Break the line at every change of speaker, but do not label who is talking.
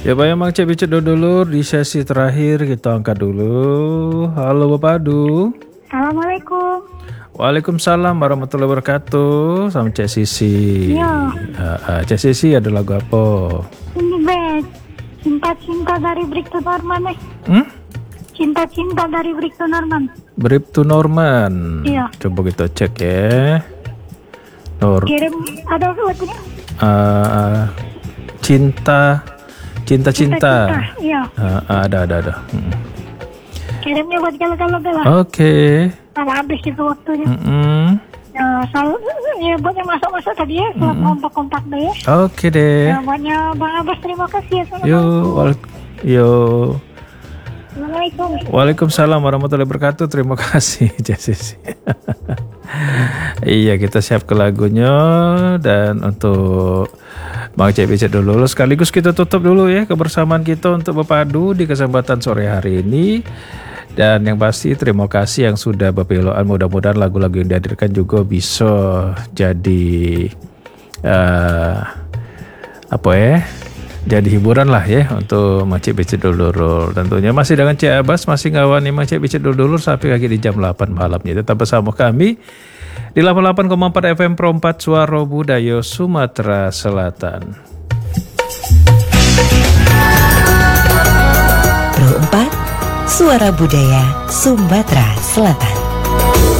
Ya Pak Mang Cek Bicet dulu di sesi terakhir kita angkat dulu. Halo Bapak Adu.
Assalamualaikum.
Waalaikumsalam warahmatullahi wabarakatuh. Sama Cek Sisi.
Iya.
Cek Sisi ada lagu apa?
Ini bed. Cinta-cinta dari Bribtu Norman nih. Cinta-cinta dari Bribtu Norman.
Bribtu Norman.
Iya.
Coba kita cek ya.
Kirim ada lagunya.
Cinta.
Iya.
Ada.
Kirimnya buat galau-galau bela.
Oke.
Sama habis itu waktunya. Ya, selalu ya buatnya masak-masak tadi ya, kompak-kompak deh ya.
Oke deh.
Ya, buatnya Bang Abbas terima kasih ya.
Yo.
Assalamualaikum.
Waalaikumsalam warahmatullahi wabarakatuh. Terima kasih Jasisi. Iya, kita siap ke lagunya dan untuk Bang Cek Bicet dulu. Sekaligus kita tutup dulu ya kebersamaan kita untuk Bapak Adu di kesempatan sore hari ini. Dan yang pasti terima kasih yang sudah berpeluang. Mudah-mudahan lagu-lagu yang dihadirkan juga bisa jadi jadi hiburan lah ya untuk Mang Cek Bicet dulu. Tentunya masih dengan Cik Abbas, masih ngawani Mang Cek Bicet dulu sampai kaki di jam 8 malamnya. Tetap bersama kami di 88,4 FM Pro 4 Suara Budaya Sumatera Selatan.
Pro 4 Suara Budaya Sumatera Selatan.